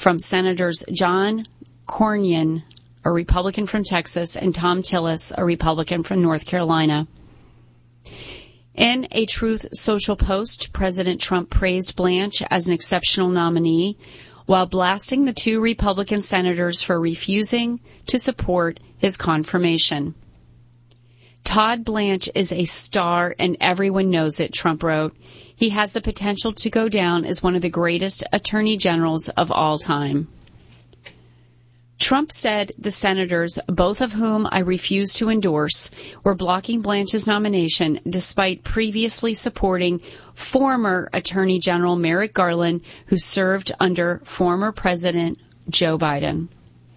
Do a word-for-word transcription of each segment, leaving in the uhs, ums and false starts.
from Senators John Cornyn, a Republican from Texas, and Thom Tillis, a Republican from North Carolina. In a Truth Social post, President Trump praised Blanche as an exceptional nominee while blasting the two Republican senators for refusing to support his confirmation. Todd Blanche is a star and everyone knows it, Trump wrote. He has the potential to go down as one of the greatest attorney generals of all time. Trump said the senators, both of whom I refuse to endorse, were blocking Blanche's nomination despite previously supporting former Attorney General Merrick Garland, who served under former President Joe Biden.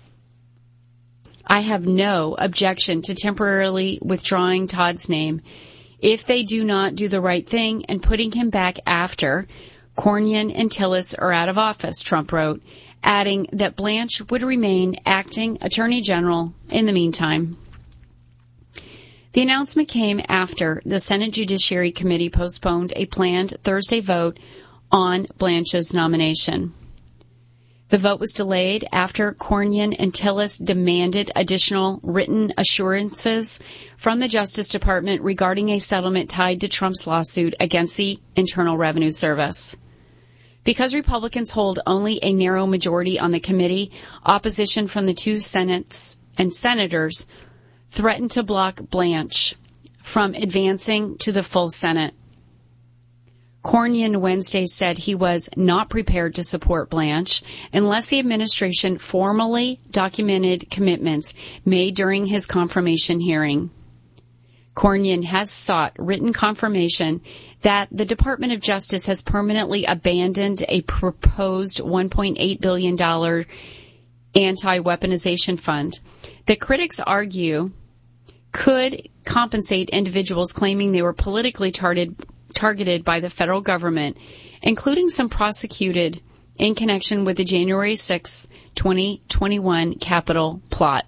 I have no objection to temporarily withdrawing Todd's name if they do not do the right thing and putting him back after Cornyn and Tillis are out of office, Trump wrote, adding that Blanche would remain acting Attorney General in the meantime. The announcement came after the Senate Judiciary Committee postponed a planned Thursday vote on Blanche's nomination. The vote was delayed after Cornyn and Tillis demanded additional written assurances from the Justice Department regarding a settlement tied to Trump's lawsuit against the Internal Revenue Service. Because Republicans hold only a narrow majority on the committee, opposition from the two Senates and senators threatened to block Blanche from advancing to the full Senate. Cornyn Wednesday said he was not prepared to support Blanche unless the administration formally documented commitments made during his confirmation hearing. Cornyn has sought written confirmation that the Department of Justice has permanently abandoned a proposed one point eight billion dollars anti-weaponization fund that critics argue could compensate individuals claiming they were politically targeted, targeted by the federal government, including some prosecuted in connection with the January sixth, twenty twenty-one Capitol plot.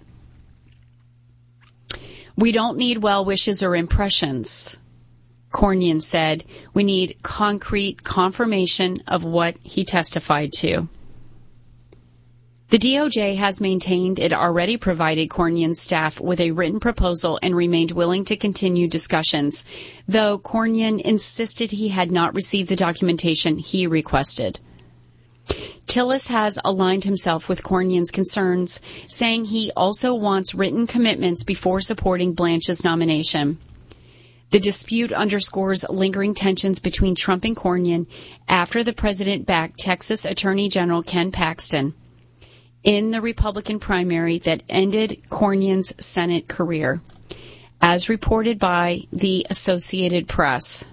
We don't need well wishes or impressions, Cornyn said. We need concrete confirmation of what he testified to. The D O J has maintained it already provided Cornyn's staff with a written proposal and remained willing to continue discussions, though Cornyn insisted he had not received the documentation he requested. Tillis has aligned himself with Cornyn's concerns, saying he also wants written commitments before supporting Blanche's nomination. The dispute underscores lingering tensions between Trump and Cornyn after the president-backed Texas Attorney General Ken Paxton in the Republican primary that ended Cornyn's Senate career, as reported by the Associated Press.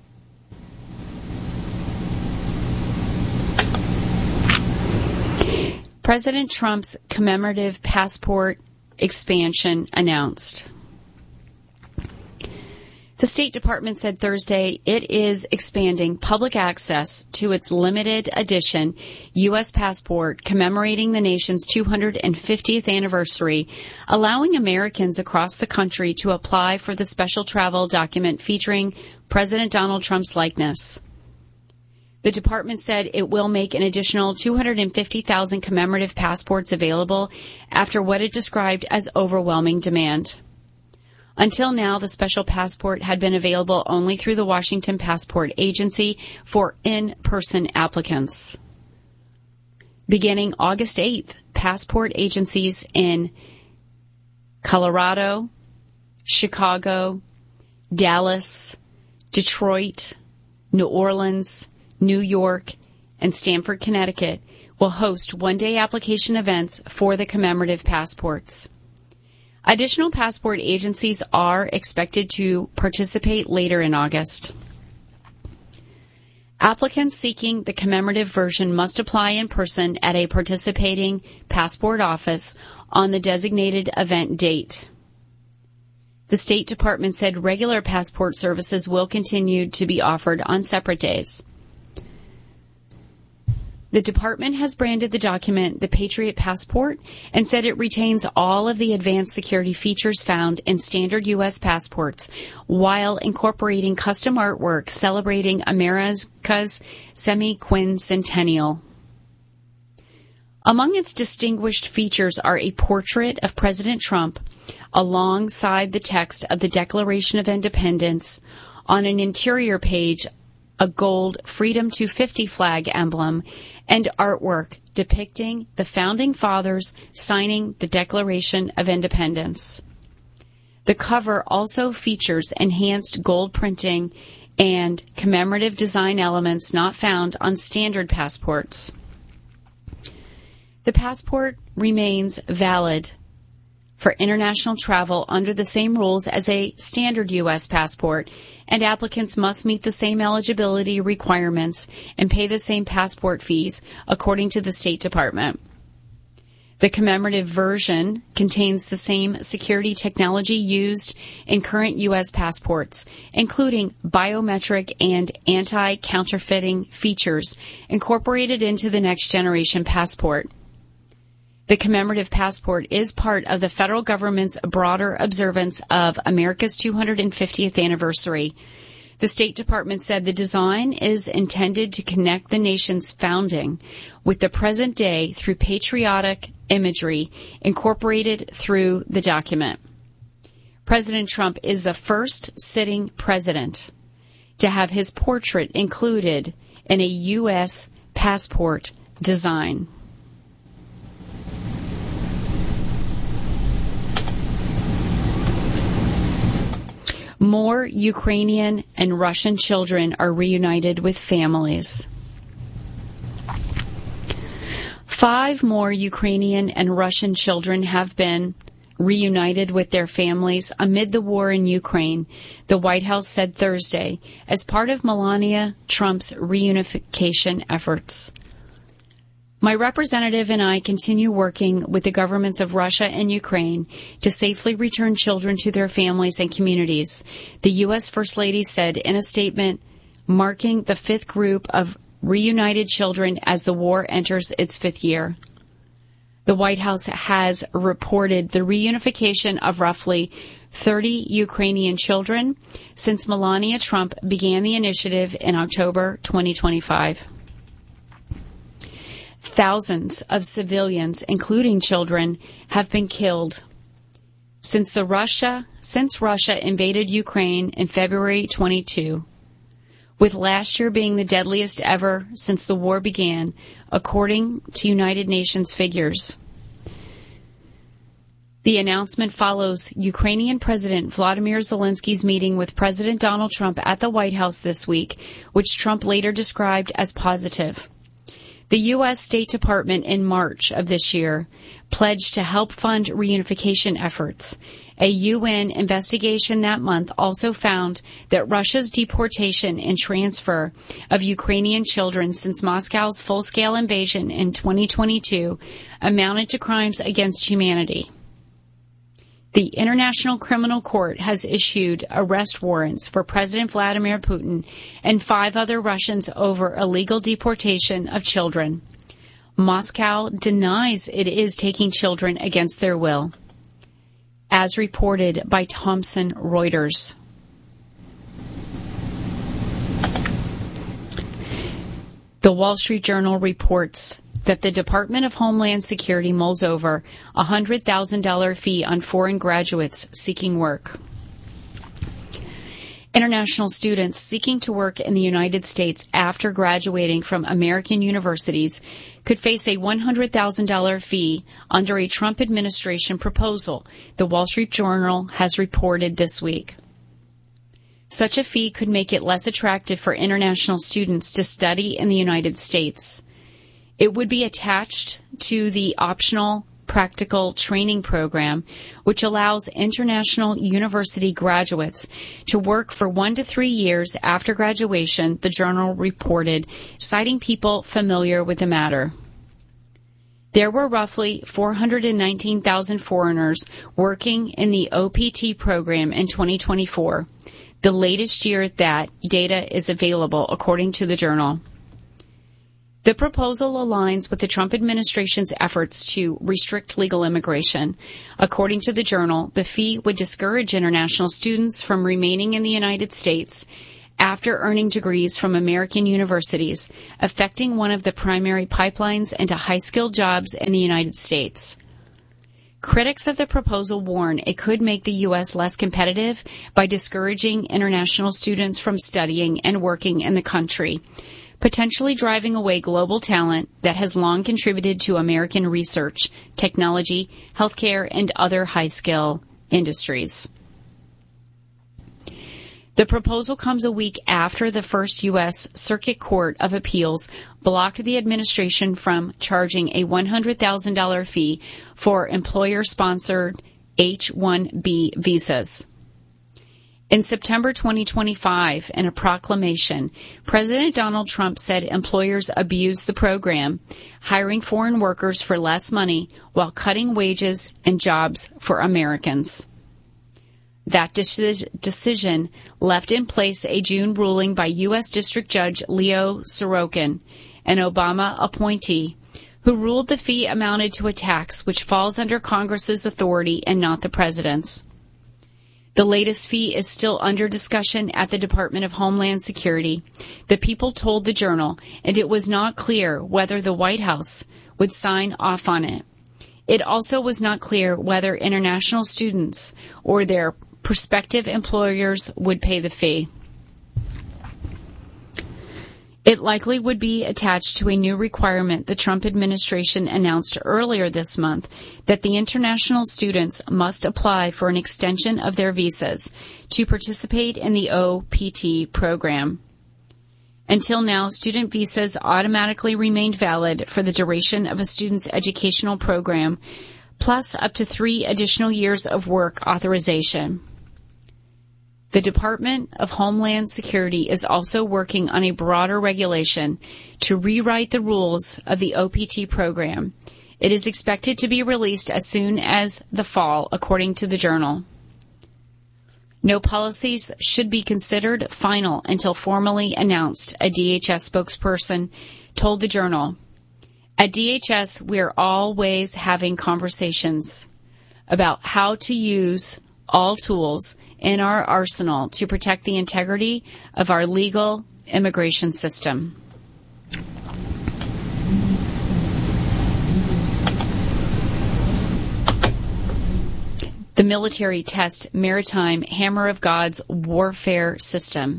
President Trump's commemorative passport expansion announced. The State Department said Thursday it is expanding public access to its limited edition U S passport commemorating the nation's two hundred fiftieth anniversary, allowing Americans across the country to apply for the special travel document featuring President Donald Trump's likeness. The department said it will make an additional two hundred fifty thousand commemorative passports available after what it described as overwhelming demand. Until now, the special passport had been available only through the Washington Passport Agency for in-person applicants. Beginning August eighth, passport agencies in Colorado, Chicago, Dallas, Detroit, New Orleans, New York, and Stamford, Connecticut will host one-day application events for the commemorative passports. Additional passport agencies are expected to participate later in August. Applicants seeking the commemorative version must apply in person at a participating passport office on the designated event date. The State Department said regular passport services will continue to be offered on separate days. The department has branded the document the Patriot Passport and said it retains all of the advanced security features found in standard U S passports while incorporating custom artwork celebrating America's semi-quincentennial. Among its distinguished features are a portrait of President Trump alongside the text of the Declaration of Independence, on an interior page, a gold Freedom two fifty flag emblem, and artwork depicting the Founding Fathers signing the Declaration of Independence. The cover also features enhanced gold printing and commemorative design elements not found on standard passports. The passport remains valid for international travel under the same rules as a standard U S passport, and applicants must meet the same eligibility requirements and pay the same passport fees, according to the State Department. The commemorative version contains the same security technology used in current U S passports, including biometric and anti-counterfeiting features incorporated into the next generation passport. The commemorative passport is part of the federal government's broader observance of America's two hundred fiftieth anniversary. The State Department said the design is intended to connect the nation's founding with the present day through patriotic imagery incorporated through the document. President Trump is the first sitting president to have his portrait included in a U S passport design. More Ukrainian and Russian children are reunited with families. Five more Ukrainian and Russian children have been reunited with their families amid the war in Ukraine, the White House said Thursday, as part of Melania Trump's reunification efforts. My representative and I continue working with the governments of Russia and Ukraine to safely return children to their families and communities, the U S First Lady said in a statement marking the fifth group of reunited children as the war enters its fifth year. The White House has reported the reunification of roughly thirty Ukrainian children since Melania Trump began the initiative in October twenty twenty-five. Thousands of civilians, including children, have been killed since the Russia since Russia invaded Ukraine in February twenty-two, with last year being the deadliest ever since the war began, according to United Nations figures. The announcement follows Ukrainian President Vladimir Zelensky's meeting with President Donald Trump at the White House this week, which Trump later described as positive. The U S State Department in March of this year pledged to help fund reunification efforts. A U N investigation that month also found that Russia's deportation and transfer of Ukrainian children since Moscow's full-scale invasion in twenty twenty-two amounted to crimes against humanity. The International Criminal Court has issued arrest warrants for President Vladimir Putin and five other Russians over illegal deportation of children. Moscow denies it is taking children against their will, as reported by Thomson Reuters. The Wall Street Journal reports that the Department of Homeland Security mulls over a one hundred thousand dollars fee on foreign graduates seeking work. International students seeking to work in the United States after graduating from American universities could face a one hundred thousand dollars fee under a Trump administration proposal, the Wall Street Journal has reported this week. Such a fee could make it less attractive for international students to study in the United States. It would be attached to the optional practical training program, which allows international university graduates to work for one to three years after graduation, the Journal reported, citing people familiar with the matter. There were roughly four hundred nineteen thousand foreigners working in the O P T program in twenty twenty-four, the latest year that data is available, according to the Journal. The proposal aligns with the Trump administration's efforts to restrict legal immigration. According to the Journal, the fee would discourage international students from remaining in the United States after earning degrees from American universities, affecting one of the primary pipelines into high-skilled jobs in the United States. Critics of the proposal warn it could make the U S less competitive by discouraging international students from studying and working in the country, potentially driving away global talent that has long contributed to American research, technology, healthcare, and other high-skill industries. The proposal comes a week after the first U S Circuit Court of Appeals blocked the administration from charging a one hundred thousand dollars fee for employer-sponsored H one B visas. In September twenty twenty-five, in a proclamation, President Donald Trump said employers abuse the program, hiring foreign workers for less money while cutting wages and jobs for Americans. That decision left in place a June ruling by U S District Judge Leo Sorokin, an Obama appointee, who ruled the fee amounted to a tax which falls under Congress's authority and not the president's. The latest fee is still under discussion at the Department of Homeland Security, the People told the Journal, and it was not clear whether the White House would sign off on it. It also was not clear whether international students or their prospective employers would pay the fee. It likely would be attached to a new requirement the Trump administration announced earlier this month that the international students must apply for an extension of their visas to participate in the O P T program. Until now, student visas automatically remained valid for the duration of a student's educational program, plus up to three additional years of work authorization. The Department of Homeland Security is also working on a broader regulation to rewrite the rules of the O P T program. It is expected to be released as soon as the fall, according to the Journal. No policies should be considered final until formally announced, a D H S spokesperson told the Journal. At D H S, we are always having conversations about how to use all tools in our arsenal to protect the integrity of our legal immigration system. The military test maritime Hammer of God's warfare system.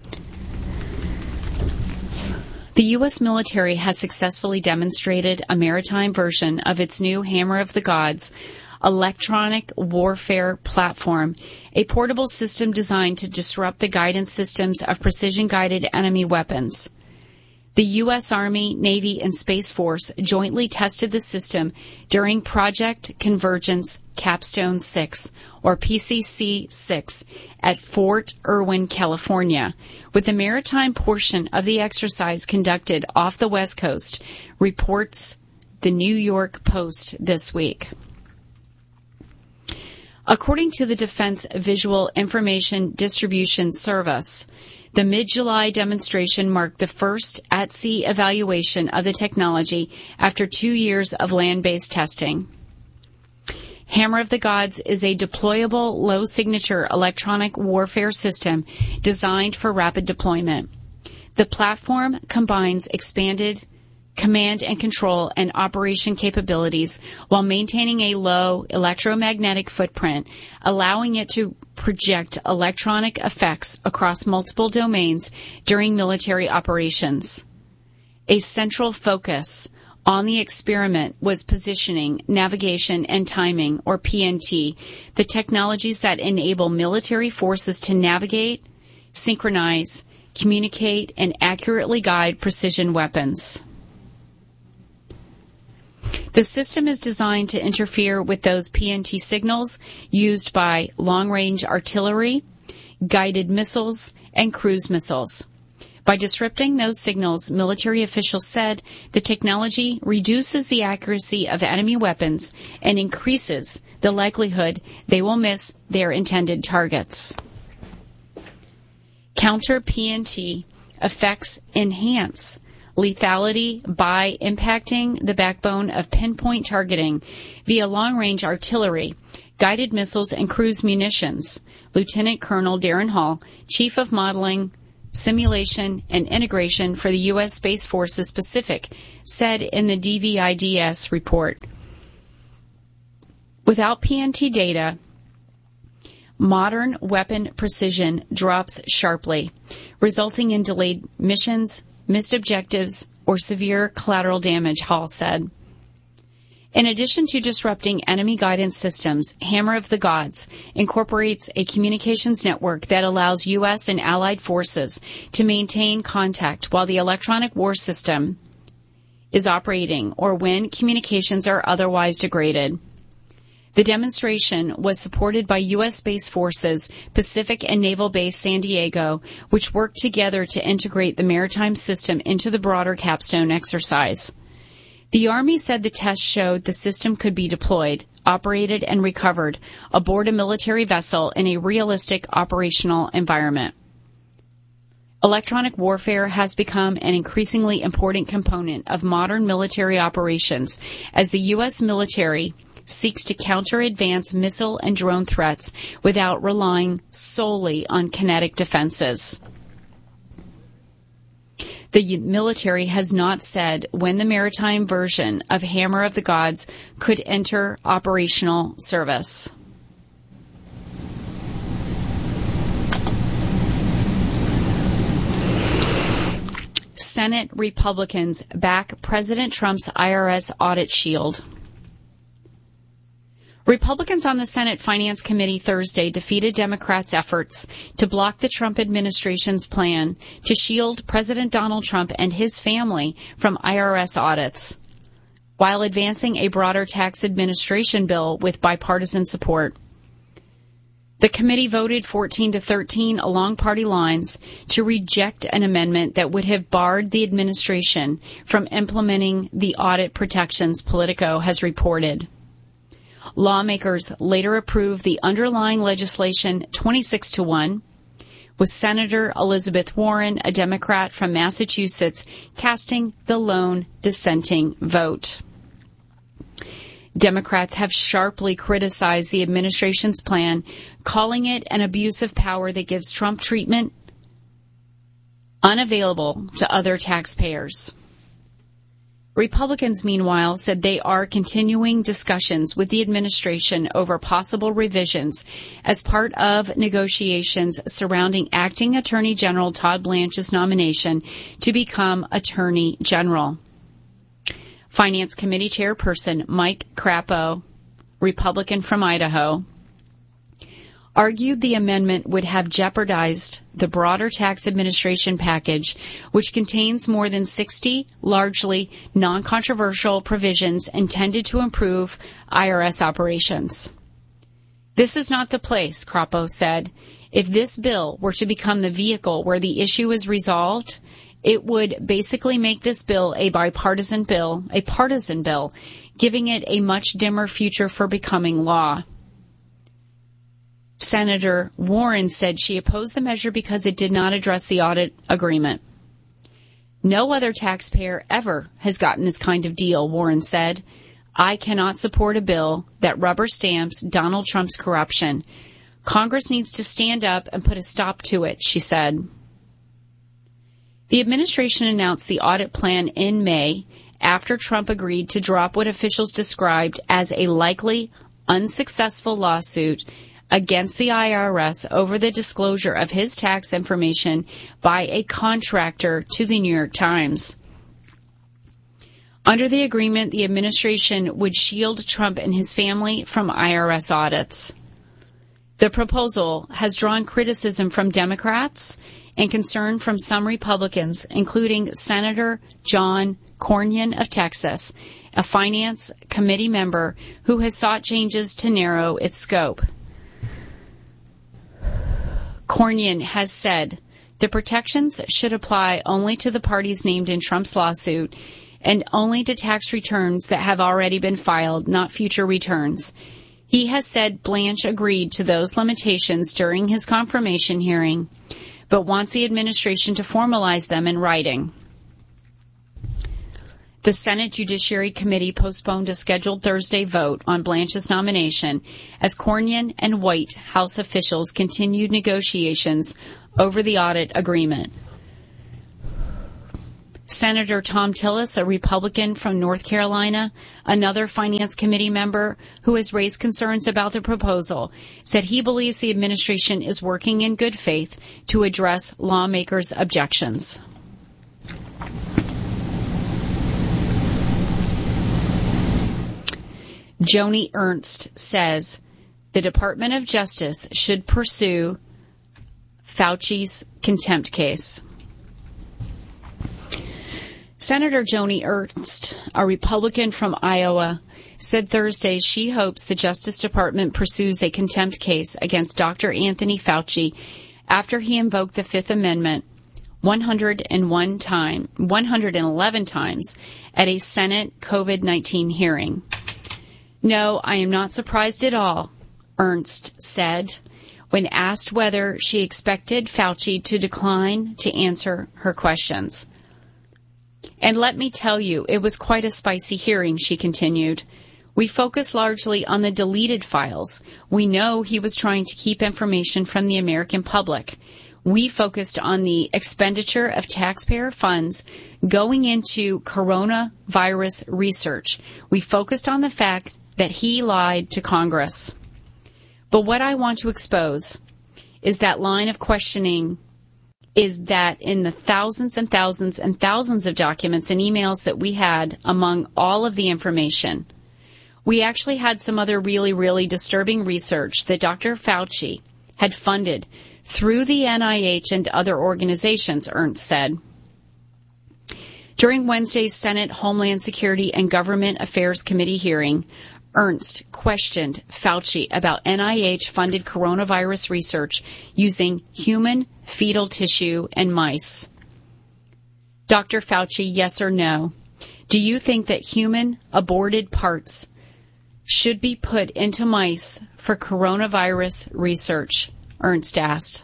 The U S military has successfully demonstrated a maritime version of its new Hammer of the Gods electronic warfare platform, a portable system designed to disrupt the guidance systems of precision-guided enemy weapons. The U S Army, Navy, and Space Force jointly tested the system during Project Convergence Capstone six, or P C C six, at Fort Irwin, California, with the maritime portion of the exercise conducted off the West Coast, reports the New York Post this week. According to the Defense Visual Information Distribution Service, the mid-July demonstration marked the first at-sea evaluation of the technology after two years of land-based testing. Hammer of the Gods is a deployable, low-signature electronic warfare system designed for rapid deployment. The platform combines expanded command and control and operation capabilities while maintaining a low electromagnetic footprint, allowing it to project electronic effects across multiple domains during military operations. A central focus on the experiment was positioning, navigation, and timing, or P N T, the technologies that enable military forces to navigate, synchronize, communicate, and accurately guide precision weapons. The system is designed to interfere with those P N T signals used by long-range artillery, guided missiles, and cruise missiles. By disrupting those signals, military officials said the technology reduces the accuracy of enemy weapons and increases the likelihood they will miss their intended targets. Counter-P N T effects enhance lethality by impacting the backbone of pinpoint targeting via long-range artillery, guided missiles, and cruise munitions, Lieutenant Colonel Darren Hall, Chief of Modeling simulation, and integration for the U S. Space Forces Pacific, said in the D V I D S report. Without P N T data, modern weapon precision drops sharply, resulting in delayed missions, missed objectives, or severe collateral damage, Hall said. In addition to disrupting enemy guidance systems, Hammer of the Gods incorporates a communications network that allows U S and allied forces to maintain contact while the electronic war system is operating or when communications are otherwise degraded. The demonstration was supported by U S. Space Forces Pacific and Naval Base San Diego, which worked together to integrate the maritime system into the broader Capstone exercise. The Army said the test showed the system could be deployed, operated, and recovered aboard a military vessel in a realistic operational environment. Electronic warfare has become an increasingly important component of modern military operations as the U S military seeks to counter advanced missile and drone threats without relying solely on kinetic defenses. The military has not said when the maritime version of Hammer of the Gods could enter operational service. Senate Republicans back President Trump's I R S audit shield. Republicans on the Senate Finance Committee Thursday defeated Democrats' efforts to block the Trump administration's plan to shield President Donald Trump and his family from I R S audits, while advancing a broader tax administration bill with bipartisan support. The committee voted fourteen to thirteen along party lines to reject an amendment that would have barred the administration from implementing the audit protections, Politico has reported. Lawmakers later approved the underlying legislation twenty-six to one, with Senator Elizabeth Warren, a Democrat from Massachusetts, casting the lone dissenting vote. Democrats have sharply criticized the administration's plan, calling it an abuse of power that gives Trump treatment unavailable to other taxpayers. Republicans, meanwhile, said they are continuing discussions with the administration over possible revisions as part of negotiations surrounding Acting Attorney General Todd Blanche's nomination to become Attorney General. Finance Committee Chairperson Mike Crapo, Republican from Idaho, argued the amendment would have jeopardized the broader tax administration package, which contains more than sixty largely non-controversial provisions intended to improve I R S operations. This is not the place, Crapo said. If this bill were to become the vehicle where the issue is resolved, it would basically make this bill a bipartisan bill, a partisan bill, giving it a much dimmer future for becoming law. Senator Warren said she opposed the measure because it did not address the audit agreement. No other taxpayer ever has gotten this kind of deal, Warren said. I cannot support a bill that rubber stamps Donald Trump's corruption. Congress needs to stand up and put a stop to it, she said. The administration announced the audit plan in May after Trump agreed to drop what officials described as a likely unsuccessful lawsuit against the I R S over the disclosure of his tax information by a contractor to the New York Times. Under the agreement, the administration would shield Trump and his family from I R S audits. The proposal has drawn criticism from Democrats and concern from some Republicans, including Senator John Cornyn of Texas, a Finance Committee member who has sought changes to narrow its scope. Cornyn has said the protections should apply only to the parties named in Trump's lawsuit and only to tax returns that have already been filed, not future returns. He has said Blanche agreed to those limitations during his confirmation hearing, but wants the administration to formalize them in writing. The Senate Judiciary Committee postponed a scheduled Thursday vote on Blanche's nomination as Cornyn and White House officials continued negotiations over the audit agreement. Senator Thom Tillis, a Republican from North Carolina, another Finance Committee member who has raised concerns about the proposal, said he believes the administration is working in good faith to address lawmakers' objections. Joni Ernst says the Department of Justice should pursue Fauci's contempt case. Senator Joni Ernst, a Republican from Iowa, said Thursday she hopes the Justice Department pursues a contempt case against Doctor Anthony Fauci after he invoked the Fifth Amendment one hundred one time, one hundred eleven times at a Senate COVID nineteen hearing. No, I am not surprised at all, Ernst said, when asked whether she expected Fauci to decline to answer her questions. And let me tell you, it was quite a spicy hearing, she continued. We focused largely on the deleted files. We know he was trying to keep information from the American public. We focused on the expenditure of taxpayer funds going into coronavirus research. We focused on the fact that he lied to Congress. But what I want to expose is that line of questioning is that in the thousands and thousands and thousands of documents and emails that we had among all of the information, we actually had some other really, really disturbing research that Doctor Fauci had funded through the N I H and other organizations, Ernst said. During Wednesday's Senate Homeland Security and Government Affairs Committee hearing, Ernst questioned Fauci about N I H-funded coronavirus research using human fetal tissue and mice. Doctor Fauci, yes or no? Do you think that human aborted parts should be put into mice for coronavirus research? Ernst asked.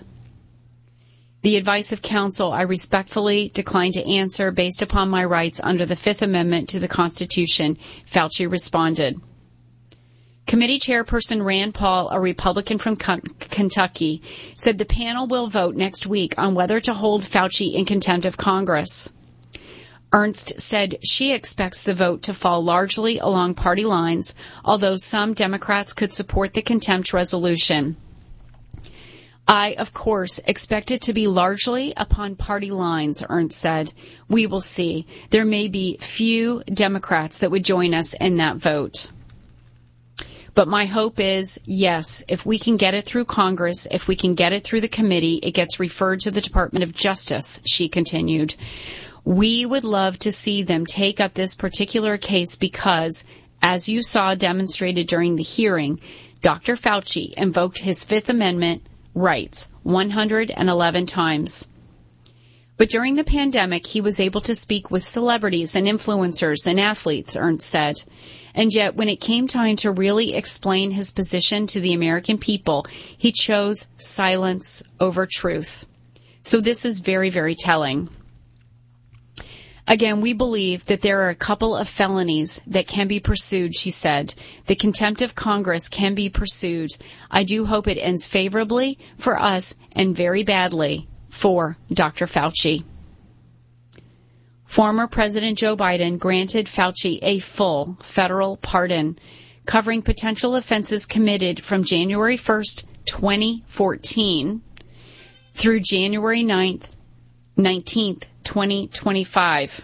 The advice of counsel I respectfully decline to answer based upon my rights under the Fifth Amendment to the Constitution, Fauci responded. Committee Chairperson Rand Paul, a Republican from Kentucky, said the panel will vote next week on whether to hold Fauci in contempt of Congress. Ernst said she expects the vote to fall largely along party lines, although some Democrats could support the contempt resolution. I, of course, expect it to be largely upon party lines, Ernst said. We will see. There may be few Democrats that would join us in that vote. But my hope is, yes, if we can get it through Congress, if we can get it through the committee, it gets referred to the Department of Justice, she continued. We would love to see them take up this particular case because, as you saw demonstrated during the hearing, Doctor Fauci invoked his Fifth Amendment rights one hundred eleven times. But during the pandemic, he was able to speak with celebrities and influencers and athletes, Ernst said. And yet, when it came time to really explain his position to the American people, he chose silence over truth. So this is very, very telling. Again, we believe that there are a couple of felonies that can be pursued, she said. The contempt of Congress can be pursued. I do hope it ends favorably for us and very badly for Doctor Fauci. Former President Joe Biden granted Fauci a full federal pardon, covering potential offenses committed from January first, twenty fourteen through January nineteenth, twenty twenty-five,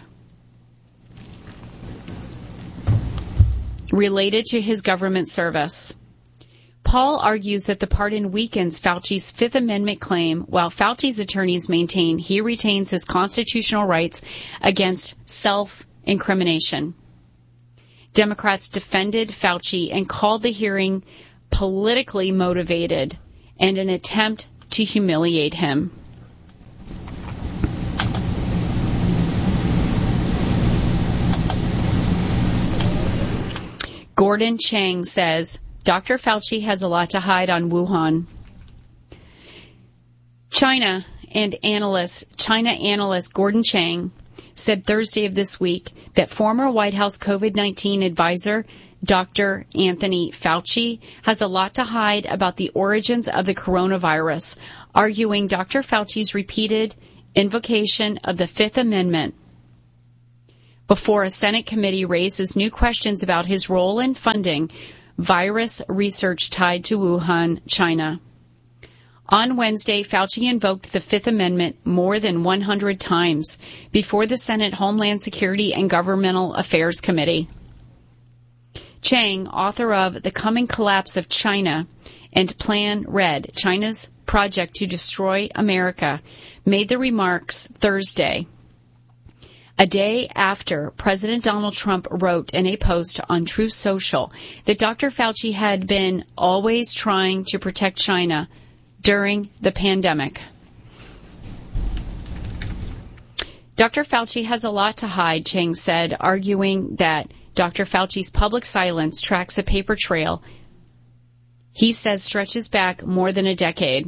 related to his government service. Paul argues that the pardon weakens Fauci's Fifth Amendment claim, while Fauci's attorneys maintain he retains his constitutional rights against self-incrimination. Democrats defended Fauci and called the hearing politically motivated and an attempt to humiliate him. Gordon Chang says, Doctor Fauci has a lot to hide on Wuhan. China and analyst, China analyst Gordon Chang said Thursday of this week that former White House COVID nineteen advisor Doctor Anthony Fauci has a lot to hide about the origins of the coronavirus, arguing Doctor Fauci's repeated invocation of the Fifth Amendment before a Senate committee raises new questions about his role in funding virus research tied to Wuhan, China. On Wednesday, Fauci invoked the Fifth Amendment more than one hundred times before the Senate Homeland Security and Governmental Affairs Committee. Chang, author of The Coming Collapse of China and Plan Red, China's Project to Destroy America, made the remarks Thursday, a day after President Donald Trump wrote in a post on Truth Social that Doctor Fauci had been always trying to protect China during the pandemic. Doctor Fauci has a lot to hide, Chang said, arguing that Doctor Fauci's public silence tracks a paper trail he says stretches back more than a decade.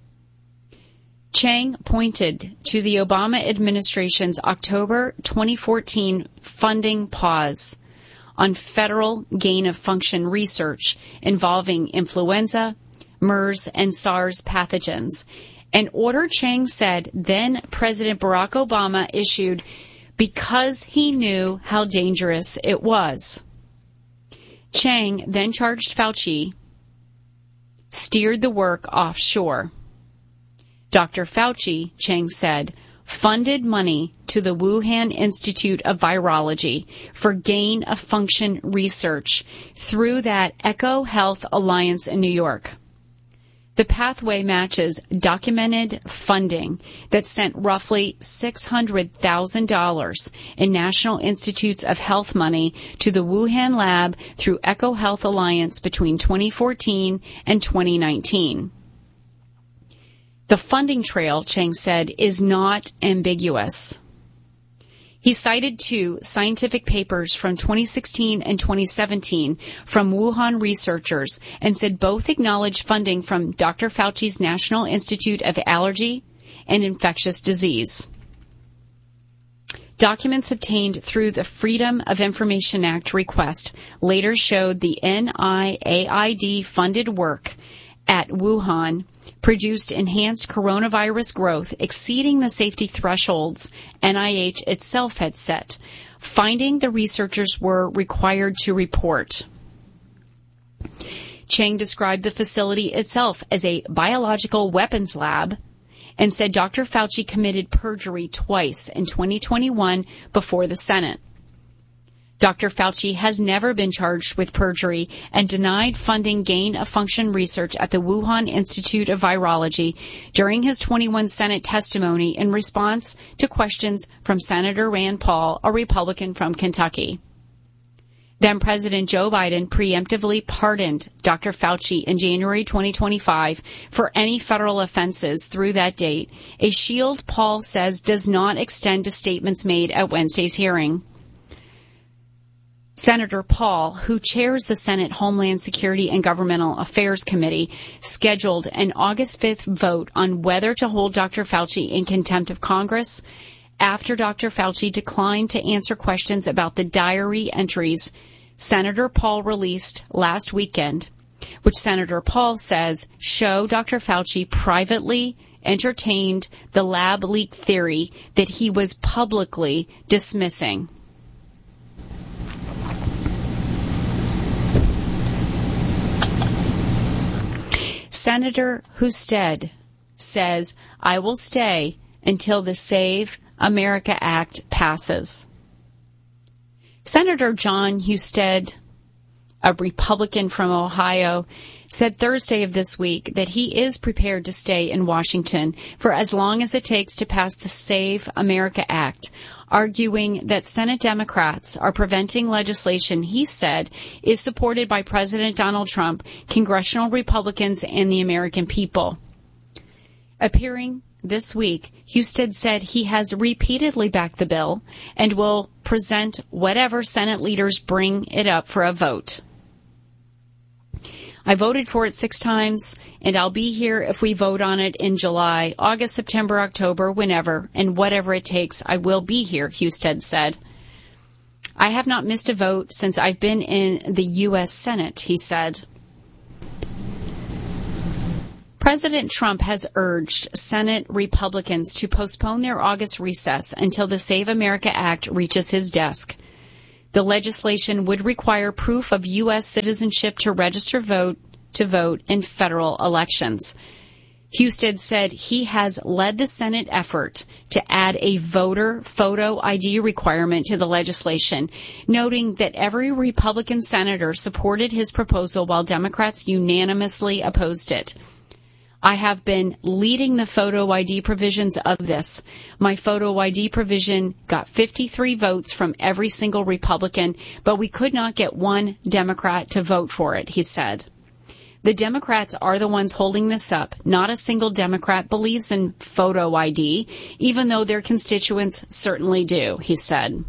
Chang pointed to the Obama administration's October twenty fourteen funding pause on federal gain-of-function research involving influenza, MERS, and SARS pathogens, an order Chang said then President Barack Obama issued because he knew how dangerous it was. Chang then charged Fauci steered the work offshore. Doctor Fauci, Chang said, funded money to the Wuhan Institute of Virology for gain-of-function research through that Echo Health Alliance in New York. The pathway matches documented funding that sent roughly six hundred thousand dollars in National Institutes of Health money to the Wuhan lab through Echo Health Alliance between twenty fourteen and twenty nineteen. The funding trail, Chang said, is not ambiguous. He cited two scientific papers from twenty sixteen and twenty seventeen from Wuhan researchers and said both acknowledged funding from Doctor Fauci's National Institute of Allergy and Infectious Disease. Documents obtained through the Freedom of Information Act request later showed the N I A I D-funded work at Wuhan produced enhanced coronavirus growth exceeding the safety thresholds N I H itself had set, finding the researchers were required to report. Chang described the facility itself as a biological weapons lab and said Doctor Fauci committed perjury twice in twenty twenty-one before the Senate. Doctor Fauci has never been charged with perjury and denied funding gain-of-function research at the Wuhan Institute of Virology during his twenty-one Senate testimony in response to questions from Senator Rand Paul, a Republican from Kentucky. Then President Joe Biden preemptively pardoned Doctor Fauci in January twenty twenty-five for any federal offenses through that date, a shield Paul says does not extend to statements made at Wednesday's hearing. Senator Paul, who chairs the Senate Homeland Security and Governmental Affairs Committee, scheduled an August fifth vote on whether to hold Doctor Fauci in contempt of Congress after Doctor Fauci declined to answer questions about the diary entries Senator Paul released last weekend, which Senator Paul says show Doctor Fauci privately entertained the lab leak theory that he was publicly dismissing. Senator Husted says, I will stay until the Save America Act passes. Senator John Husted, a Republican from Ohio, said Thursday of this week that he is prepared to stay in Washington for as long as it takes to pass the Save America Act, arguing that Senate Democrats are preventing legislation he said is supported by President Donald Trump, congressional Republicans, and the American people. Appearing this week, Husted said he has repeatedly backed the bill and will present whatever Senate leaders bring it up for a vote. I voted for it six times, and I'll be here if we vote on it in July, August, September, October, whenever, and whatever it takes, I will be here, Husted said. I have not missed a vote since I've been in the U S Senate, he said. President Trump has urged Senate Republicans to postpone their August recess until the Save America Act reaches his desk. The legislation would require proof of U S citizenship to register vote to vote in federal elections. Husted said he has led the Senate effort to add a voter photo I D requirement to the legislation, noting that every Republican senator supported his proposal while Democrats unanimously opposed it. I have been leading the photo I D provisions of this. My photo I D provision got fifty-three votes from every single Republican, but we could not get one Democrat to vote for it, he said. The Democrats are the ones holding this up. Not a single Democrat believes in photo I D, even though their constituents certainly do, he said.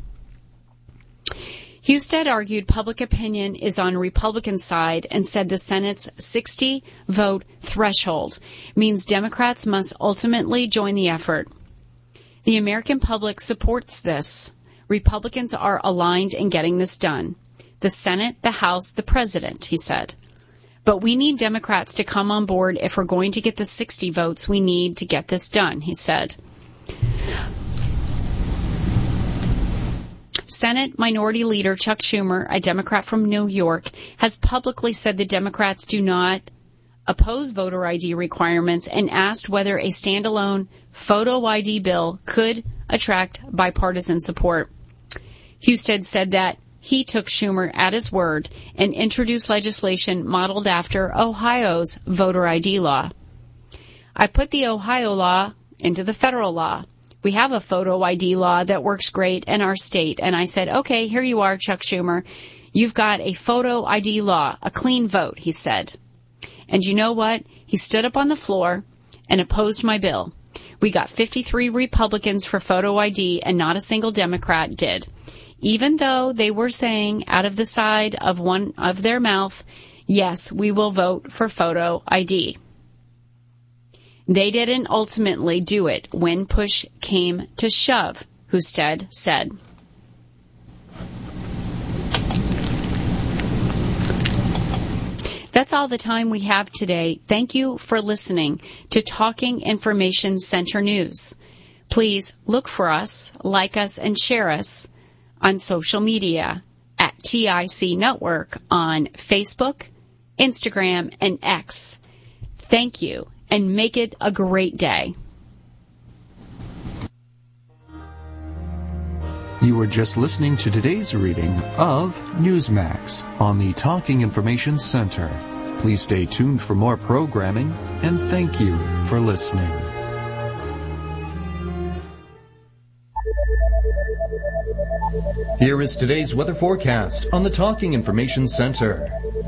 Husted argued public opinion is on Republican side and said the Senate's sixty-vote threshold means Democrats must ultimately join the effort. The American public supports this. Republicans are aligned in getting this done. The Senate, the House, the President, he said. But we need Democrats to come on board if we're going to get the sixty votes we need to get this done, he said. Senate Minority Leader Chuck Schumer, a Democrat from New York, has publicly said the Democrats do not oppose voter I D requirements and asked whether a standalone photo I D bill could attract bipartisan support. Husted said that he took Schumer at his word and introduced legislation modeled after Ohio's voter I D law. I put the Ohio law into the federal law. We have a photo I D law that works great in our state. And I said, okay, here you are, Chuck Schumer. You've got a photo I D law, a clean vote, he said. And you know what? He stood up on the floor and opposed my bill. We got fifty-three Republicans for photo I D and not a single Democrat did. Even though they were saying out of the side of one of their mouth, yes, we will vote for photo I D. They didn't ultimately do it when push came to shove, Husted said. That's all the time we have today. Thank you for listening to Talking Information Center News. Please look for us, like us, and share us on social media at T I C Network on Facebook, Instagram, and X. Thank you. And make it a great day. You were just listening to today's reading of Newsmax on the Talking Information Center. Please stay tuned for more programming, and thank you for listening. Here is today's weather forecast on the Talking Information Center.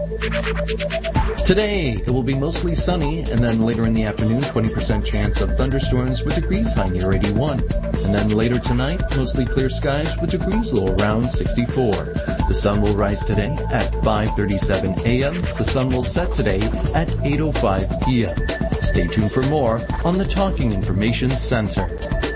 Today, it will be mostly sunny, and then later in the afternoon, twenty percent chance of thunderstorms with degrees high near eighty-one. And then later tonight, mostly clear skies with degrees low around sixty-four. The sun will rise today at five thirty-seven a.m. The sun will set today at eight oh five p.m. Stay tuned for more on the Talking Information Center.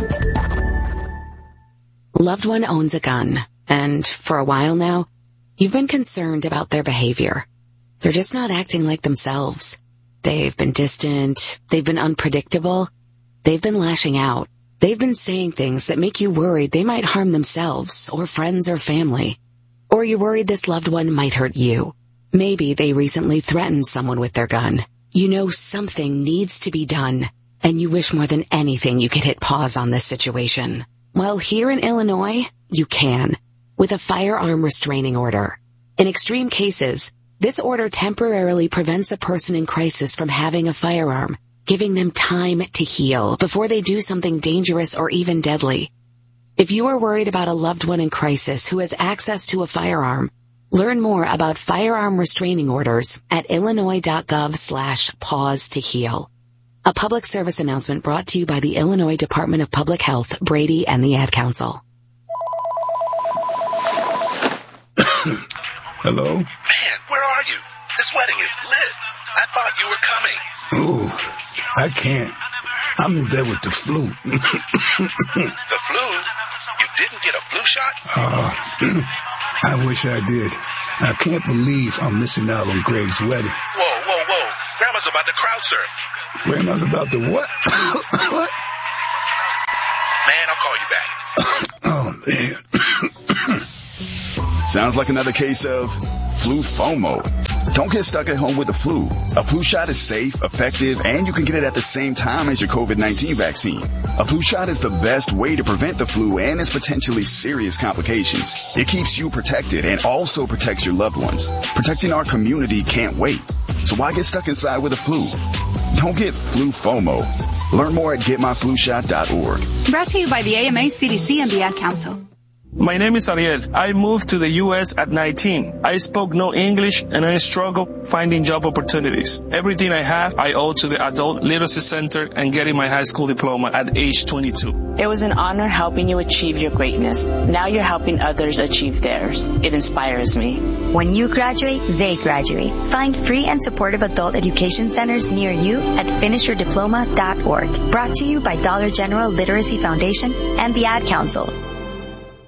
Loved one owns a gun, and for a while now, you've been concerned about their behavior. They're just not acting like themselves. They've been distant, they've been unpredictable, they've been lashing out. They've been saying things that make you worried they might harm themselves or friends or family. Or you're worried this loved one might hurt you. Maybe they recently threatened someone with their gun. You know something needs to be done, and you wish more than anything you could hit pause on this situation. Well, here in Illinois, you can, with a firearm restraining order. In extreme cases, this order temporarily prevents a person in crisis from having a firearm, giving them time to heal before they do something dangerous or even deadly. If you are worried about a loved one in crisis who has access to a firearm, learn more about firearm restraining orders at illinois.gov slash pause to heal. A public service announcement brought to you by the Illinois Department of Public Health, Brady, and the Ad Council. Hello? Man, where are are you? This wedding is lit. I thought you were coming. Oh, I can't. I'm in bed with the flu. The flu? You didn't get a flu shot? Uh, I wish I did. I can't believe I'm missing out on Greg's wedding. Whoa, whoa, whoa. Grandma's about to crowd surf. Grandma's about to what? What? Man, I'll call you back. Oh, man. Sounds like another case of flu FOMO. Don't get stuck at home with the flu. A flu shot is safe, effective, and you can get it at the same time as your COVID nineteen vaccine. A flu shot is the best way to prevent the flu and its potentially serious complications. It keeps you protected and also protects your loved ones. Protecting our community can't wait. So why get stuck inside with the flu? Don't get flu FOMO. Learn more at get my flu shot dot org. Brought to you by the A M A, C D C, and the Ad Council. My name is Ariel. I moved to the U S at nineteen. I spoke no English and I struggled finding job opportunities. Everything I have, I owe to the Adult Literacy Center and getting my high school diploma at age twenty-two. It was an honor helping you achieve your greatness. Now you're helping others achieve theirs. It inspires me. When you graduate, they graduate. Find free and supportive adult education centers near you at finish your diploma dot org. Brought to you by Dollar General Literacy Foundation and the Ad Council.